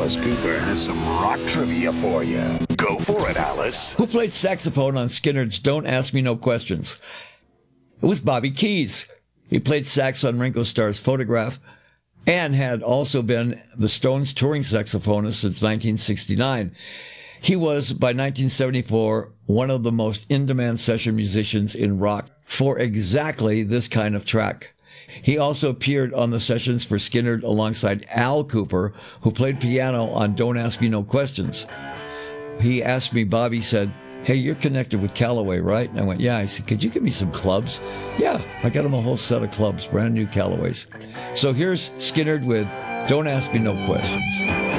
Alice Cooper has some rock trivia for you. Go for it, Alice. Who played saxophone on Skynyrd's Don't Ask Me No Questions? It was Bobby Keys. He played sax on Ringo Starr's Photograph and had also been the Stones' touring saxophonist since 1969. He was, by 1974, one of the most in-demand session musicians in rock for exactly this kind of track. He also appeared on the sessions for Skynyrd alongside Al Kooper, who played piano on Don't Ask Me No Questions. He asked me, Bobby said, "Hey, you're connected with Callaway, right?" And I went, "Yeah." He said, "Could you give me some clubs?" "Yeah." I got him a whole set of clubs, brand new Callaways. So here's Skynyrd with Don't Ask Me No Questions.